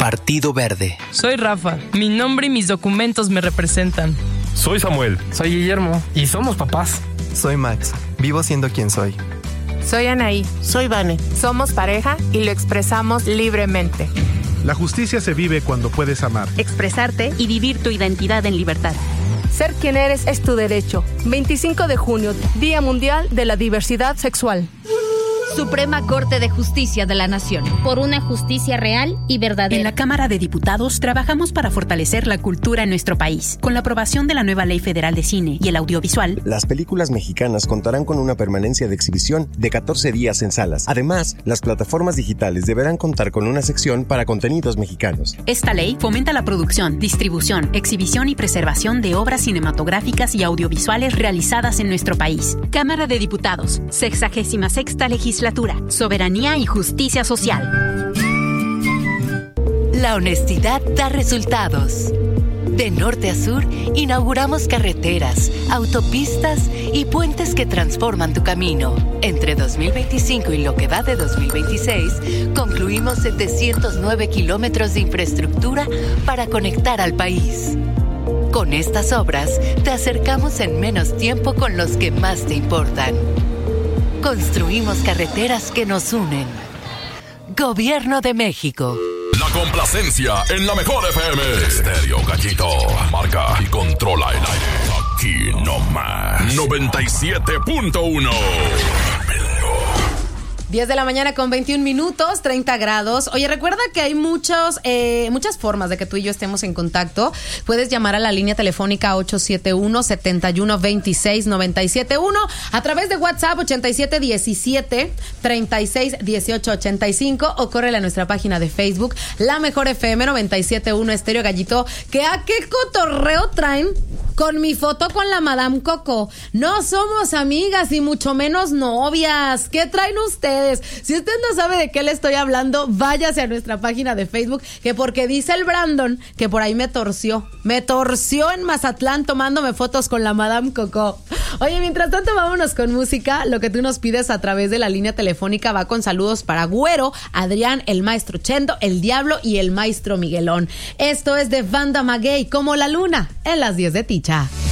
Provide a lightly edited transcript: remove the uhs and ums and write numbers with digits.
Partido Verde. Soy Rafa. Mi nombre y mis documentos me representan. Soy Samuel. Soy Guillermo. Y somos papás. Soy Max. Vivo siendo quien soy. Soy Anaí. Soy Vane. Somos pareja y lo expresamos libremente. La justicia se vive cuando puedes amar, expresarte y vivir tu identidad en libertad. Ser quien eres es tu derecho. 25 de junio, Día Mundial de la Diversidad Sexual. Suprema Corte de Justicia de la Nación. Por una justicia real y verdadera. En la Cámara de Diputados trabajamos para fortalecer la cultura en nuestro país. Con la aprobación de la nueva Ley Federal de Cine y el Audiovisual, las películas mexicanas contarán con una permanencia de exhibición de 14 días en salas. Además, las plataformas digitales deberán contar con una sección para contenidos mexicanos. Esta ley fomenta la producción, distribución, exhibición y preservación de obras cinematográficas y audiovisuales realizadas en nuestro país. Cámara de Diputados, 66ª Legislatura. Soberanía y justicia social. La honestidad da resultados. De norte a sur, inauguramos carreteras, autopistas y puentes que transforman tu camino. Entre 2025 y lo que va de 2026, concluimos 709 kilómetros de infraestructura para conectar al país. Con estas obras, te acercamos en menos tiempo con los que más te importan. Construimos carreteras que nos unen. Gobierno de México. La complacencia en la mejor FM. Estéreo Gallito. Marca y controla el aire. Aquí nomás. 97.1. 10 de la mañana con 21 minutos, 30 grados. Oye, recuerda que hay muchas formas de que tú y yo estemos en contacto. Puedes llamar a la línea telefónica 871-7126-971, a través de WhatsApp 8717-361885, o córrele a nuestra página de Facebook, La Mejor FM 97.1 Estéreo Gallito. Que a qué cotorreo traen con mi foto con la Madame Coco. No somos amigas y mucho menos novias. ¿Qué traen ustedes? Si usted no sabe de qué le estoy hablando, váyase a nuestra página de Facebook, que porque dice el Brandon que por ahí me torció en Mazatlán tomándome fotos con la Madame Coco. Oye, mientras tanto, vámonos con música. Lo que tú nos pides a través de la línea telefónica va con saludos para Güero, Adrián, el Maestro Chendo, el Diablo y el Maestro Miguelón. Esto es de Banda Maguey, Como la Luna, en las 10 de Ticha.